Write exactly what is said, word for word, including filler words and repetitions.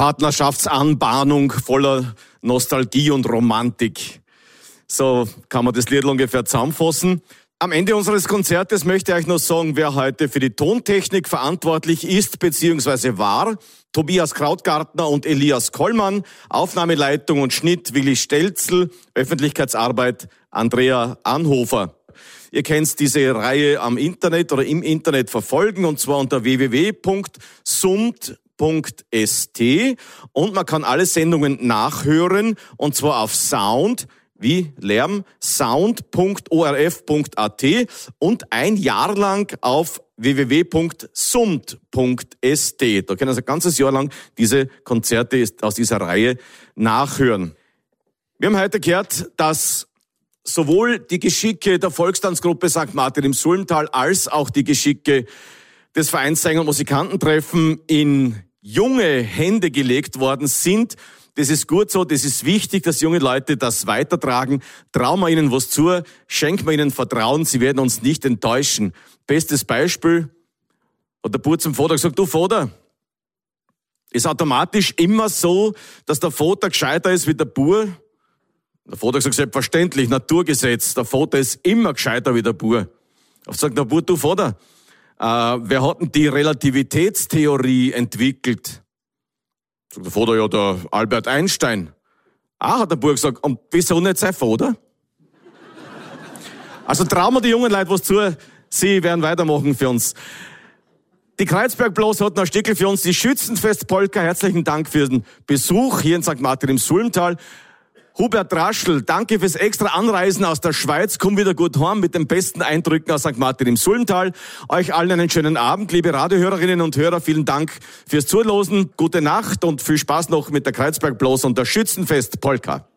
Partnerschaftsanbahnung voller Nostalgie und Romantik. So kann man das Lied ungefähr zusammenfassen. Am Ende unseres Konzertes möchte ich euch noch sagen, wer heute für die Tontechnik verantwortlich ist bzw. war. Tobias Krautgartner und Elias Kollmann, Aufnahmeleitung und Schnitt Willi Stelzl, Öffentlichkeitsarbeit Andrea Anhofer. Ihr könnt diese Reihe am Internet oder im Internet verfolgen, und zwar unter w w w punkt summt punkt s t, und man kann alle Sendungen nachhören, und zwar auf Sound, wie Lärm, sound punkt o r f punkt a t und ein Jahr lang auf w w w punkt summt punkt s t. Da können Sie ein ganzes Jahr lang diese Konzerte aus dieser Reihe nachhören. Wir haben heute gehört, dass sowohl die Geschicke der Volkstanzgruppe Sankt Martin im Sulmtal als auch die Geschicke des Vereins Sänger- und Musikantentreffen in junge Hände gelegt worden sind. Das ist gut so, das ist wichtig, dass junge Leute das weitertragen. Trauen wir ihnen was zu, schenken wir ihnen Vertrauen, sie werden uns nicht enttäuschen. Bestes Beispiel, hat der Bub zum Vater gesagt, du Vater, ist automatisch immer so, dass der Vater gescheiter ist wie der Bub? Der Vater hat gesagt, selbstverständlich, Naturgesetz, der Vater ist immer gescheiter wie der Bub. Er sagt der Bub, du Vater, äh, wer hat denn die Relativitätstheorie entwickelt? Sagt der Vater, ja, der Albert Einstein. Ah, hat der Bub gesagt, und wieso nicht sein Vater? Also trauen wir die jungen Leute was zu, sie werden weitermachen für uns. Die Kreuzberg-Blas hat noch ein Stückchen für uns, die Schützenfest-Polka. Herzlichen Dank für den Besuch hier in Sankt Martin im Sulmtal. Hubert Raschl, danke fürs extra Anreisen aus der Schweiz. Komm wieder gut heim mit den besten Eindrücken aus Sankt Martin im Sulmtal. Euch allen einen schönen Abend, liebe Radiohörerinnen und Hörer. Vielen Dank fürs Zuhören. Gute Nacht und viel Spaß noch mit der Kreuzberg-Blas und der Schützenfest-Polka.